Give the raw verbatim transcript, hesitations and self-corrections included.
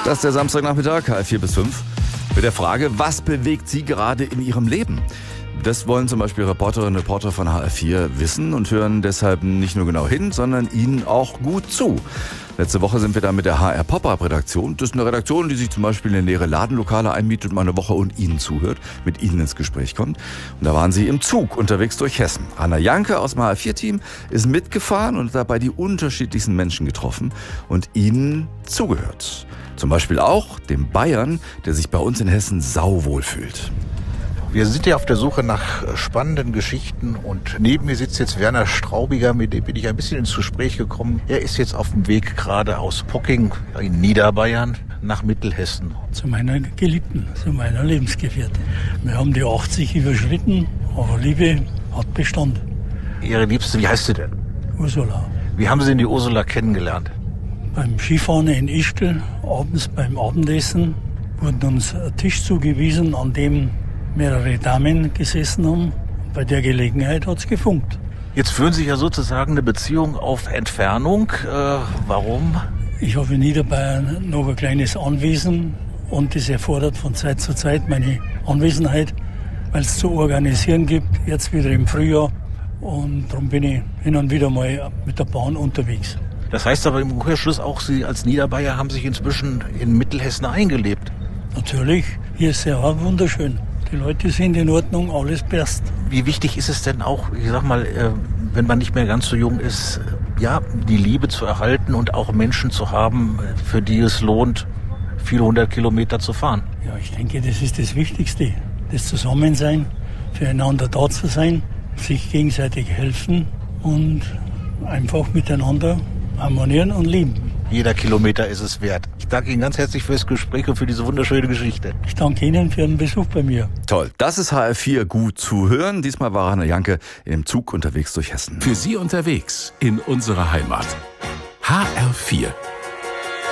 Das ist der Samstagnachmittag, H R vier bis fünf, mit der Frage, was bewegt Sie gerade in Ihrem Leben? Das wollen zum Beispiel Reporterinnen und Reporter von H R vier wissen und hören deshalb nicht nur genau hin, sondern Ihnen auch gut zu. Letzte Woche sind wir da mit der H R Pop-Up-Redaktion. Das ist eine Redaktion, die sich zum Beispiel in leere Ladenlokale einmietet und mal eine Woche und Ihnen zuhört, mit Ihnen ins Gespräch kommt. Und da waren sie im Zug unterwegs durch Hessen. Anna Janke aus dem H R vier Team ist mitgefahren und dabei die unterschiedlichsten Menschen getroffen und ihnen zugehört. Zum Beispiel auch dem Bayern, der sich bei uns in Hessen sauwohl fühlt. Wir sind ja auf der Suche nach spannenden Geschichten und neben mir sitzt jetzt Werner Straubiger, mit dem bin ich ein bisschen ins Gespräch gekommen. Er ist jetzt auf dem Weg gerade aus Pocking in Niederbayern nach Mittelhessen. Zu meiner Geliebten, zu meiner Lebensgefährtin. Wir haben die achtzig überschritten, aber Liebe hat Bestand. Ihre Liebste, wie heißt sie denn? Ursula. Wie haben Sie denn die Ursula kennengelernt? Beim Skifahren in Ischgl, abends beim Abendessen, wurden uns ein Tisch zugewiesen, an dem mehrere Damen gesessen haben. Bei der Gelegenheit hat es gefunkt. Jetzt führen Sie ja sozusagen eine Beziehung auf Entfernung. Äh, warum? Ich habe in Niederbayern noch ein kleines Anwesen und das erfordert von Zeit zu Zeit meine Anwesenheit, weil es zu organisieren gibt, jetzt wieder im Frühjahr. Und darum bin ich hin und wieder mal mit der Bahn unterwegs. Das heißt aber im Umkehrschluss auch, Sie als Niederbayer haben sich inzwischen in Mittelhessen eingelebt. Natürlich, hier ist ja wunderschön. Die Leute sind in Ordnung, alles passt. Wie wichtig ist es denn auch, ich sag mal, wenn man nicht mehr ganz so jung ist, ja, die Liebe zu erhalten und auch Menschen zu haben, für die es lohnt, viele hundert Kilometer zu fahren? Ja, ich denke, das ist das Wichtigste. Das Zusammensein, füreinander da zu sein, sich gegenseitig helfen und einfach miteinander harmonieren und lieben. Jeder Kilometer ist es wert. Ich danke Ihnen ganz herzlich fürs Gespräch und für diese wunderschöne Geschichte. Ich danke Ihnen für den Besuch bei mir. Toll, das ist H R vier gut zu hören. Diesmal war Anna Janke im Zug unterwegs durch Hessen. Für Sie unterwegs in unserer Heimat. H R vier.